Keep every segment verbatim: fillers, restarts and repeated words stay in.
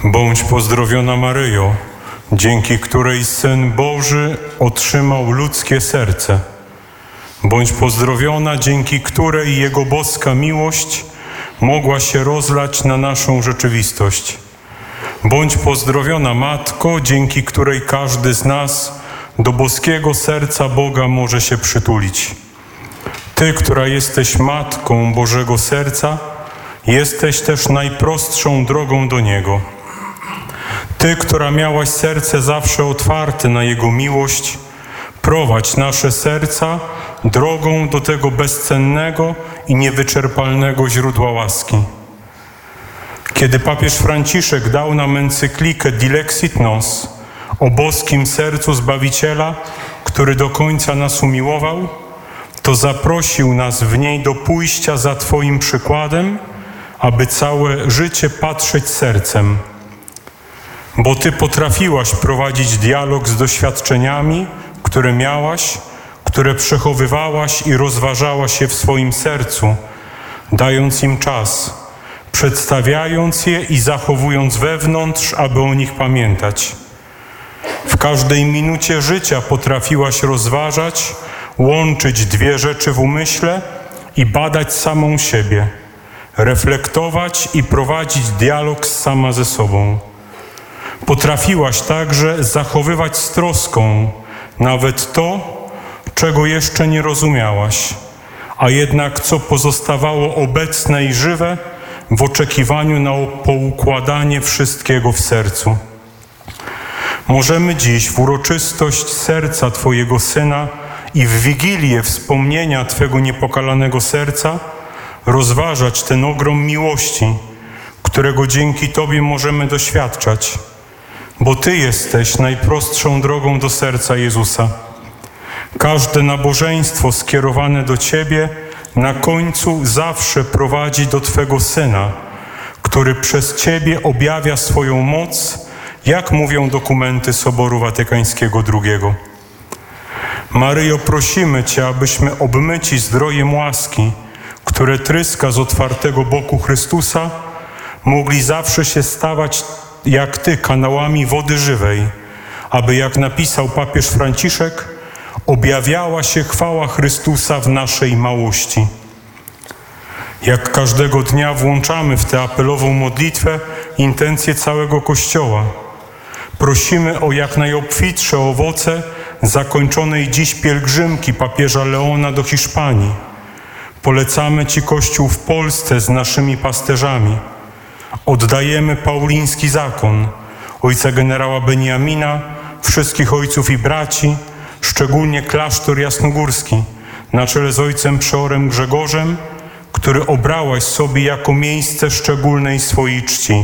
Bądź pozdrowiona Maryjo, dzięki której Syn Boży otrzymał ludzkie serce. Bądź pozdrowiona, dzięki której Jego boska miłość mogła się rozlać na naszą rzeczywistość. Bądź pozdrowiona Matko, dzięki której każdy z nas do boskiego serca Boga może się przytulić. Ty, która jesteś Matką Bożego Serca, jesteś też najprostszą drogą do Niego. Ty, która miałaś serce zawsze otwarte na Jego miłość, prowadź nasze serca drogą do tego bezcennego i niewyczerpalnego źródła łaski. Kiedy papież Franciszek dał nam encyklikę Dilexit Nos o boskim sercu Zbawiciela, który do końca nas umiłował, to zaprosił nas w niej do pójścia za Twoim przykładem, aby całe życie patrzeć sercem. Bo Ty potrafiłaś prowadzić dialog z doświadczeniami, które miałaś, które przechowywałaś i rozważałaś je w swoim sercu, dając im czas, przedstawiając je i zachowując wewnątrz, aby o nich pamiętać. W każdej minucie życia potrafiłaś rozważać, łączyć dwie rzeczy w umyśle i badać samą siebie, reflektować i prowadzić dialog sama ze sobą. Potrafiłaś także zachowywać z troską nawet to, czego jeszcze nie rozumiałaś, a jednak co pozostawało obecne i żywe w oczekiwaniu na poukładanie wszystkiego w sercu. Możemy dziś w uroczystość serca Twojego Syna i w Wigilię wspomnienia Twego niepokalanego serca rozważać ten ogrom miłości, którego dzięki Tobie możemy doświadczać, bo Ty jesteś najprostszą drogą do serca Jezusa. Każde nabożeństwo skierowane do Ciebie na końcu zawsze prowadzi do Twego Syna, który przez Ciebie objawia swoją moc, jak mówią dokumenty Soboru Watykańskiego drugiego. Maryjo, prosimy Cię, abyśmy obmyci zdrojem łaski, które tryska z otwartego boku Chrystusa, mogli zawsze się stawać jak Ty kanałami wody żywej, aby, jak napisał papież Franciszek, objawiała się chwała Chrystusa w naszej małości. Jak każdego dnia włączamy w tę apelową modlitwę intencje całego Kościoła. Prosimy o jak najobfitsze owoce zakończonej dziś pielgrzymki papieża Leona do Hiszpanii. Polecamy Ci Kościół w Polsce z naszymi pasterzami. Oddajemy pauliński zakon, ojca generała Beniamina, wszystkich ojców i braci, szczególnie klasztor jasnogórski, na czele z ojcem przeorem Grzegorzem, który obrałaś sobie jako miejsce szczególnej swojej czci.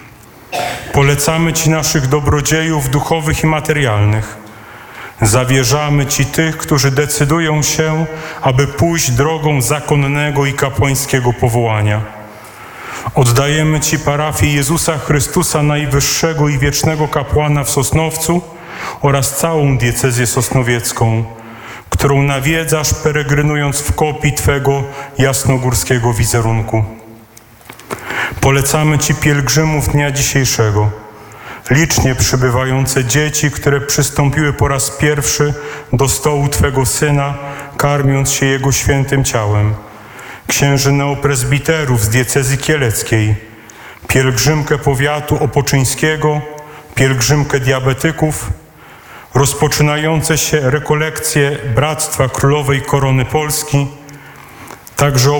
Polecamy Ci naszych dobrodziejów duchowych i materialnych. Zawierzamy Ci tych, którzy decydują się, aby pójść drogą zakonnego i kapłańskiego powołania. Oddajemy Ci parafię Jezusa Chrystusa Najwyższego i Wiecznego Kapłana w Sosnowcu oraz całą diecezję sosnowiecką, którą nawiedzasz, peregrynując w kopii Twego jasnogórskiego wizerunku. Polecamy Ci pielgrzymów dnia dzisiejszego, licznie przybywające dzieci, które przystąpiły po raz pierwszy do stołu Twego Syna, karmiąc się Jego świętym ciałem, księży neopresbiterów z diecezji kieleckiej, pielgrzymkę powiatu opoczyńskiego, pielgrzymkę diabetyków, rozpoczynające się rekolekcje Bractwa Królowej Korony Polski, także